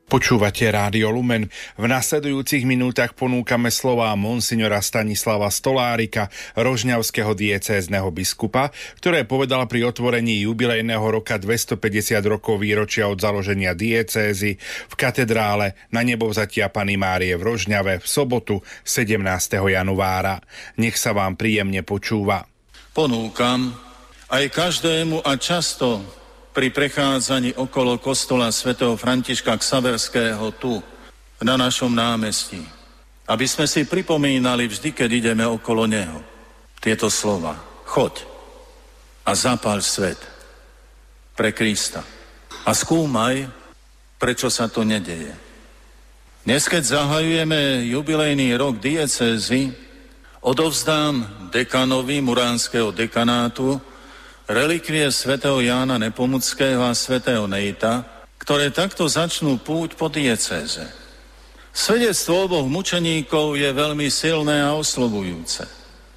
Počúvate Rádio Lumen. V nasledujúcich minútach ponúkame slová monsignora Stanislava Stolárika, rožňavského diecézneho biskupa, ktoré povedal pri otvorení jubilejného roka 250 rokov výročia od založenia diecézy v katedrále Na nebovzatia Panny Márie v Rožňave v sobotu 17. januára. Nech sa vám príjemne počúva. Ponúkam aj každému a často pri prechádzaní okolo kostola svätého Františka Xaverského tu, na našom námestí, aby sme si pripomínali vždy, keď ideme okolo neho, tieto slova. Choď a zapáľ svet pre Krista a skúmaj, prečo sa to nedeje. Dnes, keď zahajujeme jubilejný rok diecézy, odovzdám dekanovi Muránskeho dekanátu relikvie svätého Jána Nepomuckého a svätého Nejta, ktoré takto začnú púť po diecéze. Svedectvo oboch mučeníkov je veľmi silné a oslovujúce.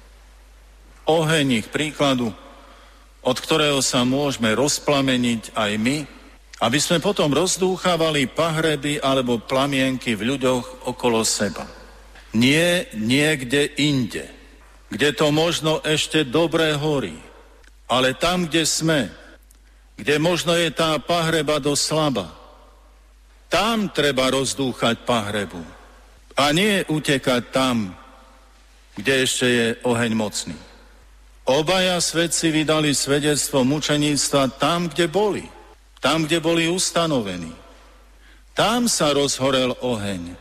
Oheň ich príkladu, od ktorého sa môžeme rozplameniť aj my, aby sme potom rozdúchávali pahreby alebo plamienky v ľuďoch okolo seba. Nie niekde inde, kde to možno ešte dobre horí, ale tam, kde sme, kde možno je tá pahreba dosť slabá, tam treba rozdúchať pahrebu. A nie utekať tam, kde ešte je oheň mocný. Obaja svedci vydali svedectvo mučeníctva tam, kde boli ustanovení. Tam sa rozhorel oheň,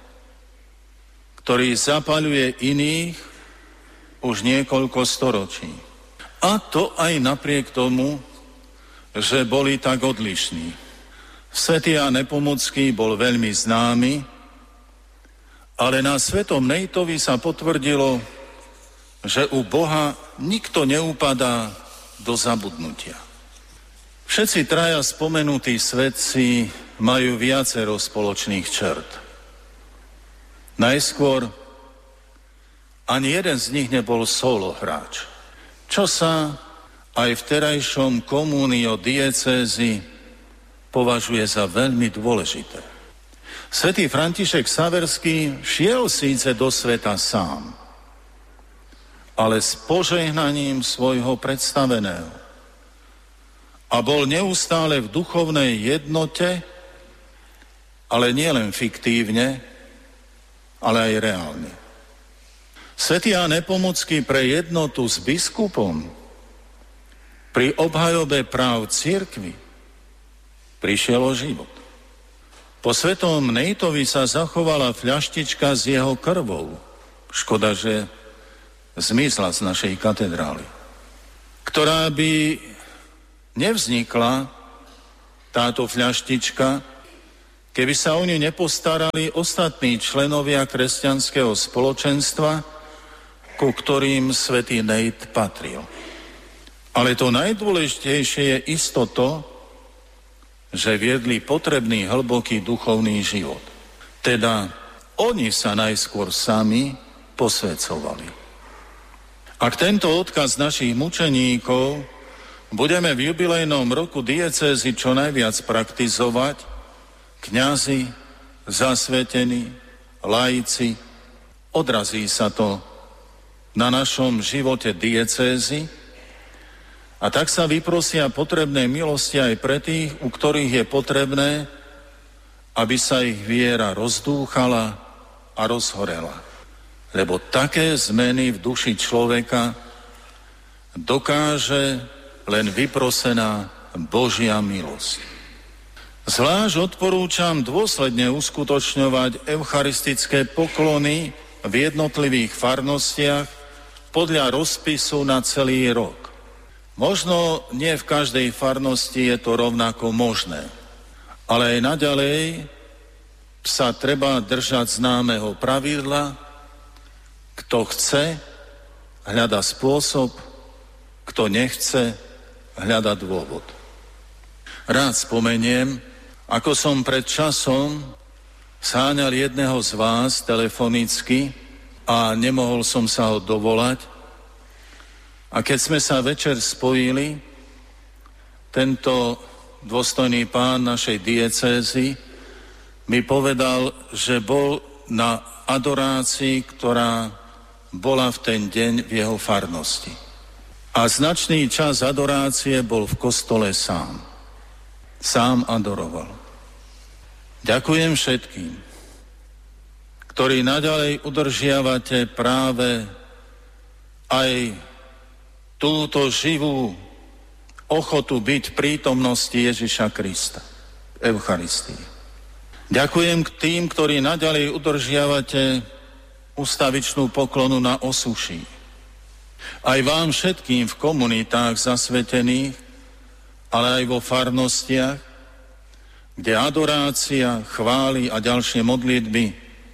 ktorý zapaľuje iných už niekoľko storočí. A to aj napriek tomu, že boli tak odlišní. Svätý Ján Nepomucký bol veľmi známy, ale na svätom Nejtovi sa potvrdilo, že u Boha nikto neupadá do zabudnutia. Všetci traja spomenutí svätci majú viacero spoločných črt. Najskôr ani jeden z nich nebol solohráč, čo sa aj v terajšom komúnio diecézy považuje za veľmi dôležité. Svätý František Xaverský šiel síce do sveta sám, ale s požehnaním svojho predstaveného a bol neustále v duchovnej jednote, ale nielen fiktívne, ale aj reálne. Svätý Ján Nepomucký pre jednotu s biskupom pri obhajobe práv cirkvi prišiel o život. Po svätom Nejtovi sa zachovala fľaštička s jeho krvou. Škoda, že zmizla z našej katedrály. Ktorá by nevznikla, táto fľaštička, keby sa o ňu nepostarali ostatní členovia kresťanského spoločenstva, ku ktorým svätý Nejt patril. Ale to najdôležitejšie je isto to, že viedli potrebný hlboký duchovný život. Teda oni sa najskôr sami posväcovali. Ak tento odkaz našich mučeníkov budeme v jubilejnom roku diecézy čo najviac praktizovať, kňazi, zasvetení, laici, odrazí sa to na našom živote diecézy a tak sa vyprosia potrebné milosti aj pre tých, u ktorých je potrebné, aby sa ich viera rozdúchala a rozhorela. Lebo také zmeny v duši človeka dokáže len vyprosená Božia milosť. Zvlášť odporúčam dôsledne uskutočňovať eucharistické poklony v jednotlivých farnostiach podľa rozpisu na celý rok. Možno nie v každej farnosti je to rovnako možné, ale aj naďalej sa treba držať známeho pravidla: kto chce, hľada spôsob, kto nechce, hľada dôvod. Rád spomeniem, ako som pred časom sáňal jedného z vás telefonicky a nemohol som sa ho dovolať. A keď sme sa večer spojili, tento dôstojný pán našej diecézy mi povedal, že bol na adorácii, ktorá bola v ten deň v jeho farnosti. A značný čas adorácie bol v kostole sám. Sám adoroval. Ďakujem všetkým, ktorí naďalej udržiavate práve aj túto živú ochotu byť v prítomnosti Ježiša Krista v Eucharistii. Ďakujem k tým, ktorí naďalej udržiavate ustavičnú poklonu na osuší. Aj vám všetkým v komunitách zasvetených, ale aj vo farnostiach, kde adorácia, chvály a ďalšie modlitby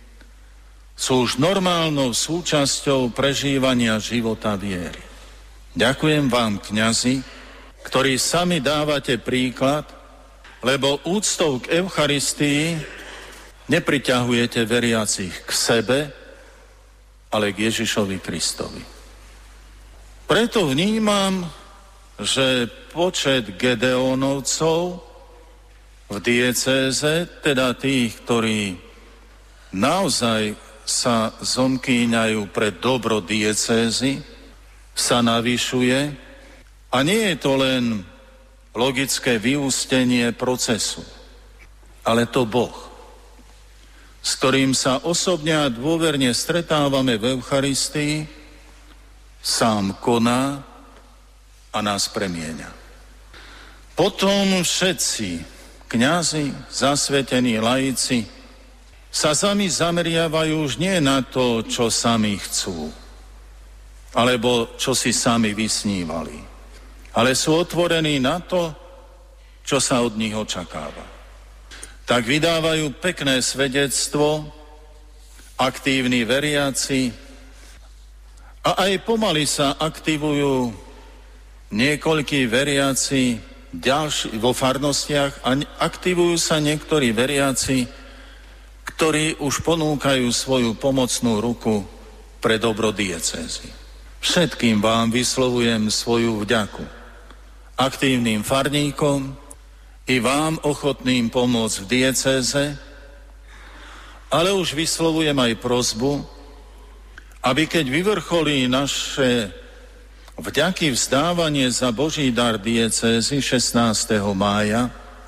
sú už normálnou súčasťou prežívania života viery. Ďakujem vám, kňazi, ktorí sami dávate príklad, lebo úctou k Eucharistii nepriťahujete veriacich k sebe, ale k Ježišovi Kristovi. Preto vnímam, že počet Gedeónovcov v diecéze, teda tých, ktorí naozaj sa zomkýňajú pre dobro diecézy, sa navyšuje a nie je to len logické vyústenie procesu, ale to Boh, s ktorým sa osobne a dôverne stretávame v Eucharistii, sám koná a nás premieňa. Potom všetci kňazi, zasvetení laici sa sami zameriavajú už nie na to, čo sami chcú, alebo čo si sami vysnívali, ale sú otvorení na to, čo sa od nich očakáva. Tak vydávajú pekné svedectvo, aktívni veriaci, a aj pomaly sa aktivujú niekoľkí veriaci vo farnostiach a aktivujú sa niektorí veriaci, ktorí už ponúkajú svoju pomocnú ruku pre dobro diecézy. Všetkým vám vyslovujem svoju vďaku. Aktívnym farníkom i vám ochotným pomôcť v diecéze, ale už vyslovujem aj prosbu, aby keď vyvrcholí naše vďaky vzdávanie za Boží dar diecézy 16. mája,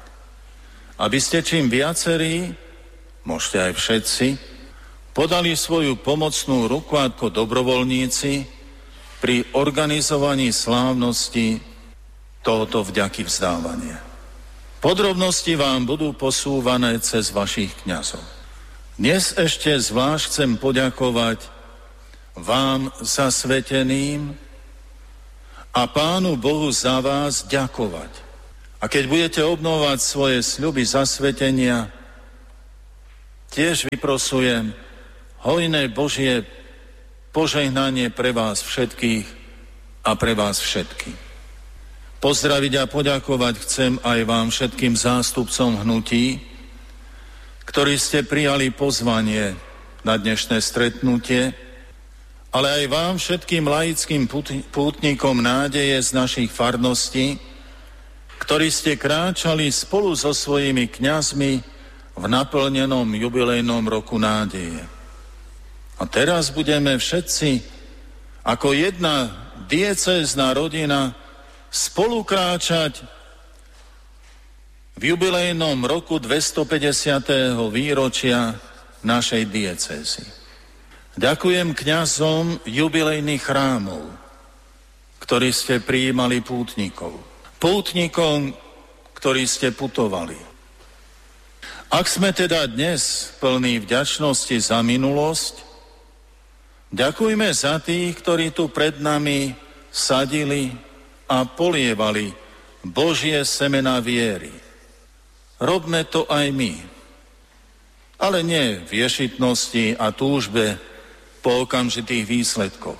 aby ste čím viacerí, môžete aj všetci, podali svoju pomocnú ruku ako dobrovoľníci pri organizovaní slávnosti tohoto vďaky vzdávania. Podrobnosti vám budú posúvané cez vašich kňazov. Dnes ešte zvlášť chcem poďakovať vám zasveteným a Pánu Bohu za vás ďakovať. A keď budete obnovať svoje sľuby zasvetenia, tiež vyprosujem hojné Božie požehnanie pre vás všetkých a pre vás všetky. Pozdraviť a poďakovať chcem aj vám všetkým zástupcom hnutí, ktorí ste prijali pozvanie na dnešné stretnutie, ale aj vám všetkým laickým pútnikom nádeje z našich farností, ktorí ste kráčali spolu so svojimi kňazmi v naplnenom jubilejnom roku nádeje. A teraz budeme všetci ako jedna diecézna rodina spolukráčať v jubilejnom roku 250. výročia našej diecézy. Ďakujem kňazom jubilejných chrámov, ktorí ste prijímali pútnikov. Pútnikom, ktorí ste putovali. Ak sme teda dnes plní vďačnosti za minulosť, ďakujme za tých, ktorí tu pred nami sadili a polievali Božie semená viery. Robme to aj my, ale nie v ješitnosti a túžbe po okamžitých výsledkoch.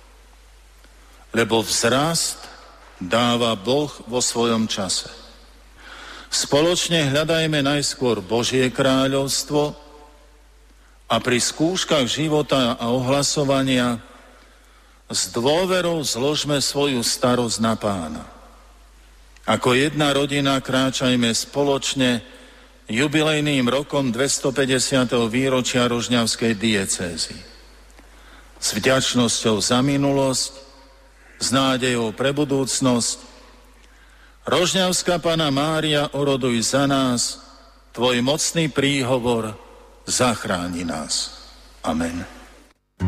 Lebo vzrast dáva Boh vo svojom čase. Spoločne hľadajme najskôr Božie kráľovstvo a pri skúškach života a ohlasovania s dôverou zložme svoju starosť na Pána. Ako jedna rodina kráčajme spoločne jubilejným rokom 250. výročia rožňavskej diecézy. S vďačnosťou za minulosť, s nádejou pre budúcnosť. Rožňavská Panna Mária, oroduj za nás, tvoj mocný príhovor zachráni nás. Amen.